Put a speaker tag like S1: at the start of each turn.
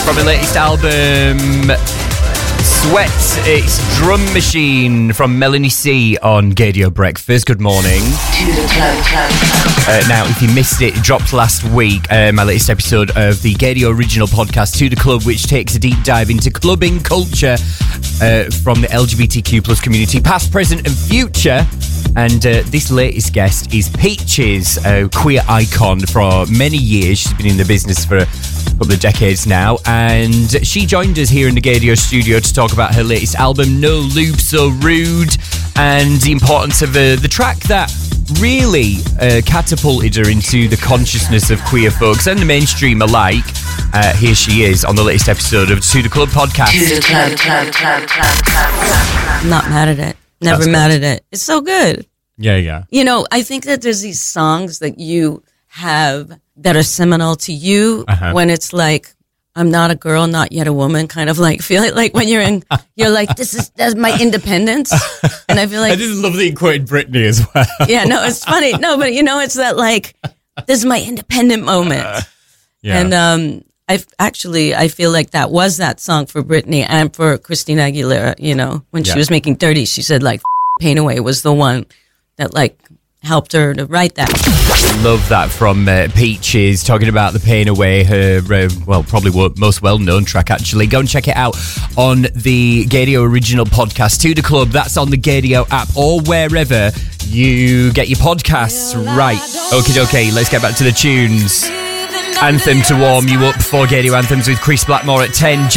S1: from her latest album, Sweat. It's Drum Machine from Melanie C on Gaydio Breakfast. Good morning. Now, if you missed it, it dropped last week, my latest episode of the Gaydio original podcast, To The Club, which takes a deep dive into clubbing culture from the LGBTQ plus community, past, present and future. And this latest guest is Peaches, a queer icon for many years. She's been in the business for a couple of decades now, and she joined us here in the Gaydio studio to talk about her latest album, No Lube So Rude, and the importance of the track that really catapulted her into the consciousness of queer folks and the mainstream alike. Here she is on the latest episode of To The Club podcast.
S2: To the club.
S3: I'm not mad at it. Never mad at it. It's so good.
S1: Yeah.
S3: You know, I think that there's these songs that you have that are seminal to you when it's like, I'm not a girl, not yet a woman, kind of like feel it like when you're like, that's my independence. And I feel like,
S1: I just love that you quoted Britney as well.
S3: Yeah, no, it's funny. No, but you know, it's that like, this is my independent moment.
S1: Yeah.
S3: And, I feel like that was that song for Britney and for Christina Aguilera, you know, when she was making Dirty, she said like, Pain Away was the one that like helped her to write that.
S1: Love that from Peaches, talking about the Pain Away, her, probably most well-known track, actually. Go and check it out on the Gaydio original podcast, To The Club. That's on the Gaydio app or wherever you get your podcasts. Right. Okay, let's get back to the tunes. Anthem to warm you up for Gaydio Anthems with Chris Blackmore at 10.